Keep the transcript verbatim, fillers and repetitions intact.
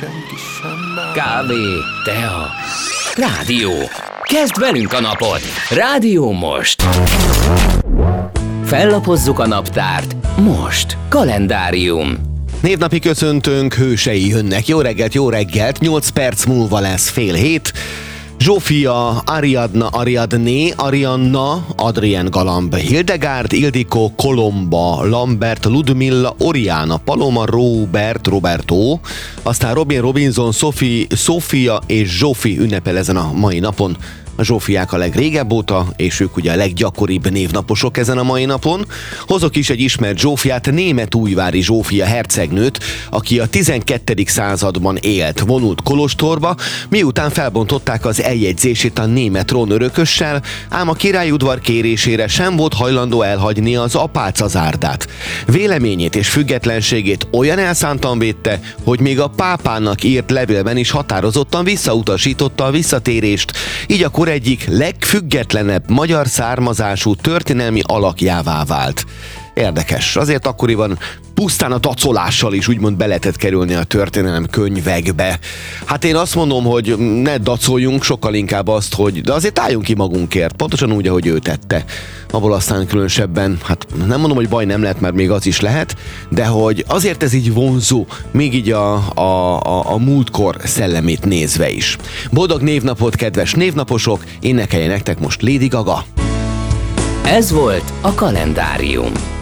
senki sem bár. Kávé, tea, rádió. Kezd velünk a napot. Rádió most. Fellapozzuk a naptárt. Most. Kalendárium. Névnapi köszöntőnk hősei jönnek. Jó reggelt, jó reggelt. nyolc perc múlva lesz fél hét. Zsófia, Ariadna, Ariadné, Arianna, Adrien Galamb, Hildegard, Ildikó, Kolomba, Lambert, Ludmilla, Oriana, Paloma, Robert, Roberto, aztán Robin, Robinson, Sophie, Sofia és Zsófi ünnepel ezen a mai napon. A Zsófiák a legrégebb óta, és ők ugye a leggyakoribb névnaposok ezen a mai napon. Hozok is egy ismert Zsófiát, Németújvári Zsófia hercegnőt, aki a tizenkettedik században élt, vonult kolostorba, miután felbontották az eljegyzését a német trónörökössel, ám a királyudvar kérésére sem volt hajlandó elhagyni az apácazárdát. Véleményét és függetlenségét olyan elszántan védte, hogy még a pápának írt levélben is határozottan visszautasította a visszatérést, így a egyik legfüggetlenebb magyar származású történelmi alakjává vált. Érdekes, azért akkoriban pusztán a dacolással is úgymond be lehetett kerülni a történelem könyvekbe. Hát én azt mondom, hogy ne dacoljunk, sokkal inkább azt, hogy de azért álljunk ki magunkért, pontosan úgy, ahogy ő tette. Abból aztán különösebben, hát nem mondom, hogy baj nem lehet, mert még az is lehet, de hogy azért ez így vonzó, még így a, a, a, a múltkor szellemét nézve is. Boldog névnapot, kedves névnaposok, énekelje nektek most Lady Gaga. Ez volt a Kalendárium.